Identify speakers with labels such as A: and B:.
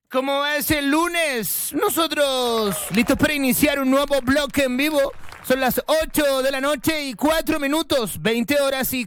A: Como es el lunes, nosotros listos para iniciar un nuevo bloque en vivo. Son las 8 de la noche y 4 minutos, 20 horas y